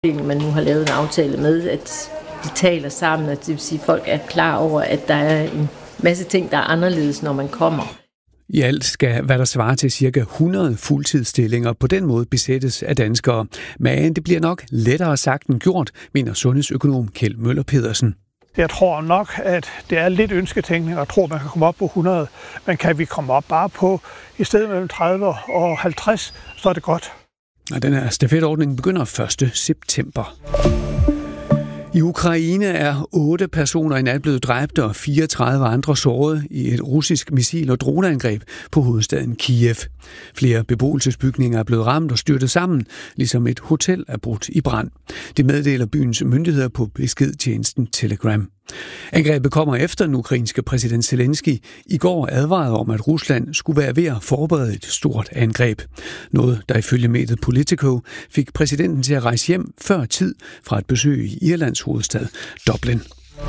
man nu har lavet en aftale med, at de taler sammen, og det vil sige, at folk er klar over, at der er en masse ting, der er anderledes, når man kommer. I alt skal, hvad der svarer til ca. 100 fuldtidsstillinger, på den måde besættes af danskere. Men det bliver nok lettere sagt end gjort, mener sundhedsøkonom Kjeld Møller Pedersen. Jeg tror nok, at det er lidt ønsketænkning, og tror, man kan komme op på 100. Men kan vi komme op bare på, i stedet mellem 30 og 50, så er det godt. Og den her stafetordning begynder 1. september. I Ukraine er 8 personer i nat blevet dræbt og 34 andre såret i et russisk missil- og droneangreb på hovedstaden Kiev. Flere beboelsesbygninger er blevet ramt og styrtet sammen, ligesom et hotel er brudt i brand. Det meddeler byens myndigheder på beskedtjenesten Telegram. Angrebet kommer efter den ukrainske præsident Zelensky i går advarede om, at Rusland skulle være ved at forberede et stort angreb. Noget, der ifølge mediet Politico fik præsidenten til at rejse hjem før tid fra et besøg i Irlands hovedstad Dublin.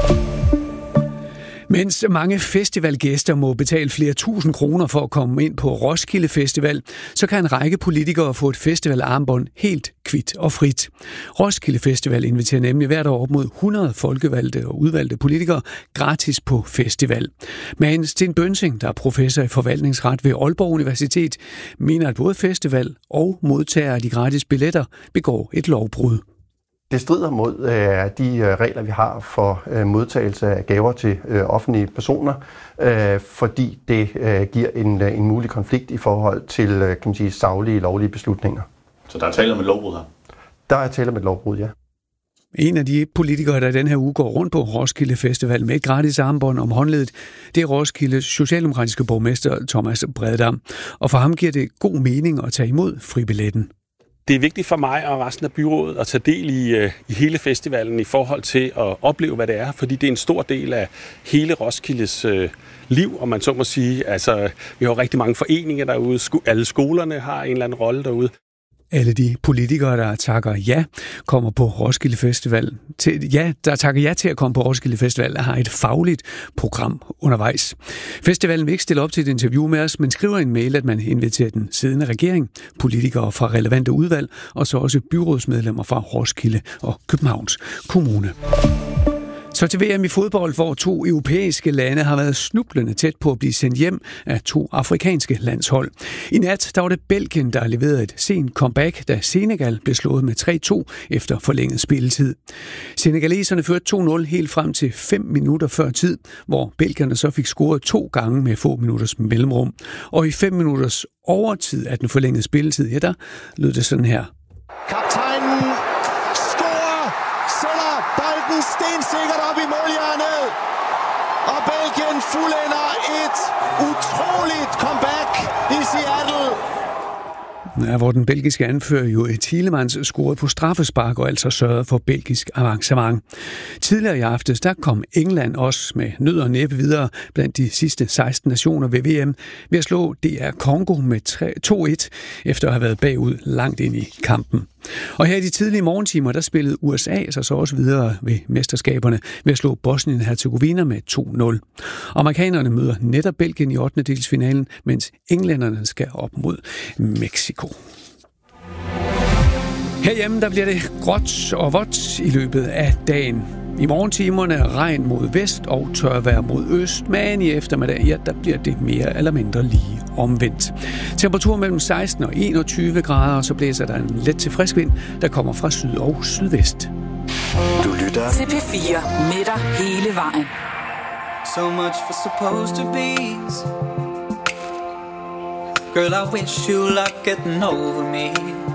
Mens mange festivalgæster må betale flere tusind kroner for at komme ind på Roskilde Festival, så kan en række politikere få et festivalarmbånd helt kvit og frit. Roskilde Festival inviterer nemlig hvert år op mod 100 folkevalgte og udvalgte politikere gratis på festival. Men Sten Bønsing, der er professor i forvaltningsret ved Aalborg Universitet, mener, at både festival og modtagere af de gratis billetter begår et lovbrud. Det strider mod de regler, vi har for modtagelse af gaver til offentlige personer, fordi det giver en mulig konflikt i forhold til, kan man sige, saglige, lovlige beslutninger. Så der er tale om et lovbrud her? Der er tale om et lovbrud, ja. En af de politikere, der den her uge går rundt på Roskilde Festival med et gratis armbånd om håndledet, det er Roskildes socialdemokratiske borgmester Thomas Breddam. Og for ham giver det god mening at tage imod fribilletten. Det er vigtigt for mig og resten af byrådet at tage del i hele festivalen i forhold til at opleve, hvad det er, fordi det er en stor del af hele Roskildes liv, om man så må sige. Altså, vi har rigtig mange foreninger derude, alle skolerne har en eller anden rolle derude. Alle de politikere, der takker ja, kommer på Roskilde Festival. Der takker ja til at komme på Roskilde Festival, har et fagligt program undervejs. Festivalen vil ikke stille op til et interview med os, men skriver en mail, at man inviterer den siddende regering, politikere fra relevante udvalg, og så også byrådsmedlemmer fra Roskilde og Københavns Kommune. Så til VM i fodbold, hvor 2 europæiske lande har været snublende tæt på at blive sendt hjem af 2 afrikanske landshold. I nat der var det Belgien, der leverede et sent comeback, da Senegal blev slået med 3-2 efter forlænget spilletid. Senegaleserne førte 2-0 helt frem til 5 minutter før tid, hvor belgierne så fik scoret 2 gange med få minutters mellemrum. Og i 5 minutters overtid af den forlængede spilletid, ja, der lød det sådan her. Kaptajnen scorer, sætter bolden stensikkert op i målhjørnet, og Belgien fuldender et utroligt comeback i Seattle. Ja, hvor den belgiske anfører jo Tielemans scorede på straffespark og altså sørgede for belgisk avancement. Tidligere i aftes, der kom England også med nød og næppe videre blandt de sidste 16 nationer ved VM ved at slå DR Congo med 2-1 efter at have været bagud langt ind i kampen. Og her i de tidlige morgentimer, der spillede USA sig så også videre ved mesterskaberne ved at slå Bosnien-Herzegovina med 2-0. Amerikanerne møder netop Belgien i 8. delsfinalen, mens englænderne skal op mod Mexico. Herhjemme der bliver det gråt og vådt i løbet af dagen. I morgentimerne regn mod vest og tørvejr mod øst, men i eftermiddag, ja, der bliver det mere eller mindre lige omvendt. Temperatur mellem 16 og 21 grader, og så blæser der en let til frisk vind, der kommer fra syd og sydvest. Du lytter til P4 med dig hele vejen. So much for supposed to be. Girl, I wish you luck getting over me.